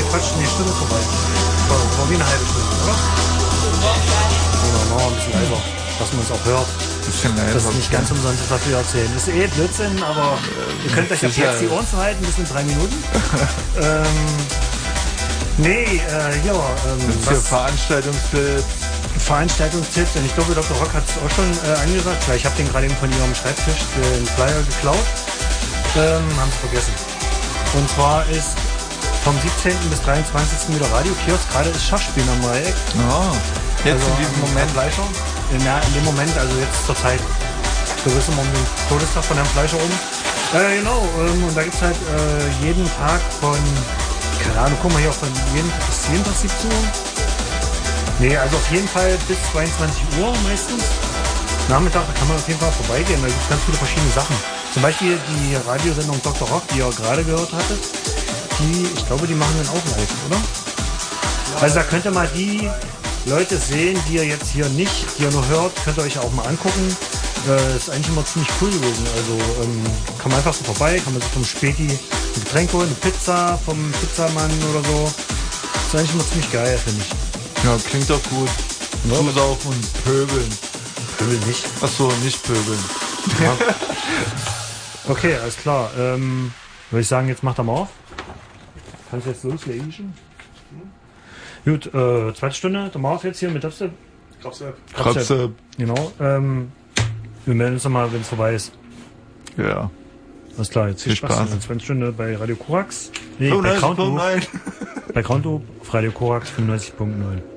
quatschen die Stunde vorbei. War wie eine halbe Stunde, oder? Oder ein bisschen leiser, dass man es auch hört. Das ist nicht ganz umsonst, was wir erzählen. Das ist Blödsinn, aber ihr könnt euch ab jetzt die Ohren zuhalten, bis in 3 Minuten. für Veranstaltungstipps, und ich glaube, Dr. Rock hat es auch schon angesagt, weil ich habe den gerade eben von ihrem Schreibtisch den Flyer geklaut. Haben sie vergessen. Und zwar ist vom 17. bis 23. wieder Radiokiosk, gerade ist Schachspielen am Dreieck. Jetzt also in diesem Moment. Fleischer? In dem Moment, also jetzt zur Zeit. So wissen wir um den Todestag von Herrn Fleischer um. Und da gibt es halt jeden Tag von, keine Ahnung, guck mal hier, von jeden Tag 17 Uhr. Nee, also auf jeden Fall bis 22 Uhr meistens. Nachmittag, da kann man auf jeden Fall vorbeigehen, da gibt es ganz viele verschiedene Sachen. Zum Beispiel die Radiosendung Dr. Rock, die ihr gerade gehört hattet, ich glaube, die machen dann auch live, oder? Also da könnt ihr mal die Leute sehen, die ihr jetzt hier nicht, die ihr nur hört, könnt ihr euch auch mal angucken. Ist eigentlich immer ziemlich cool gewesen. Also kann man einfach so vorbei, kann man sich vom Späti ein Getränk holen, eine Pizza vom Pizzamann oder so. Ist eigentlich immer ziemlich geil, finde ich. Ja, klingt doch gut. Ja. Zusaufen und pöbeln. Pöbeln nicht. Achso, nicht pöbeln. Ja. Okay, alles klar. Würde ich sagen, jetzt macht er mal auf. Kannst du jetzt loslegen schon? Gut, zweite Stunde, der Marv jetzt hier mit Dubstep. Krabstep. Genau. Wir melden uns nochmal, wenn es vorbei ist. Ja. Alles klar, jetzt viel Spaß. Zweite Stunde bei Radio Korax. Nee, bei Groundloop. Bei Groundloop auf Radio Korax 95.0.